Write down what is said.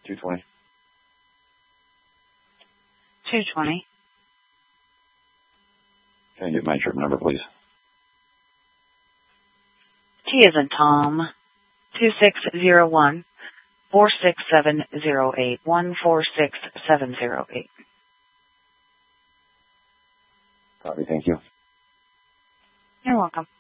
220. 220. Can I get my trip number, please? T as in Tom. 2601 46708 146708. Copy, thank you. You're welcome.